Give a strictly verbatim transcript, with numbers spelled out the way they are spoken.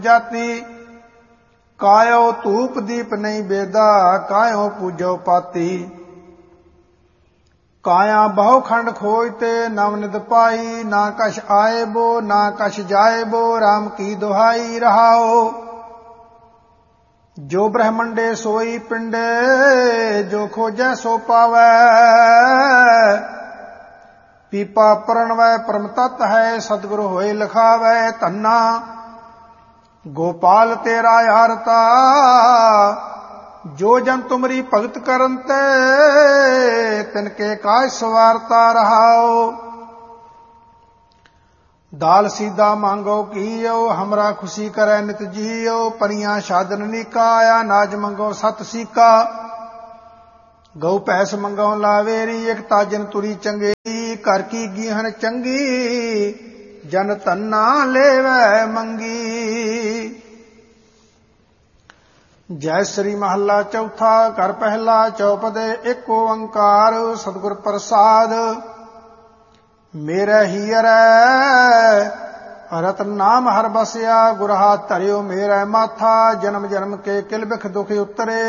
जाति। कायो धूप दीप नहीं बेदा, कायो पूजो पाती। काया बहु खंड खोजते नव निद पाई, ना कछ आए बो ना कछ जाए बो, राम की दुहाई रहाओ। जो ब्रह्मंडे सोई पिंडे, जो खोजै सो पावै। पीपा प्रणवै परम तत् है, सतगुरु होए लिखावै। धन्ना गोपाल तेरा यारता, जो जन तुमरी भगत करन ते, तिनके काज सवारता रहाओ। दाल सीधा मांगो कीओ, हमरा खुशी करे नित जियो। परियां साधन नीका, आया नाज मंगो सत सीका। गौ भैंस मंगो लावेरी, एक ताजन तुरी चंगेरी। घर की गीहन चंगी, जन धन्ना लेवै मंगी। जय श्री महला चौथा। घर पहला चौपदे एक ओंकार, सतगुर प्रसाद मेरे हीरै। रतन नाम हर बसया, गुर हाथ धरियो मेरा माथा। जन्म जन्म के किल बिख दुख उतरे,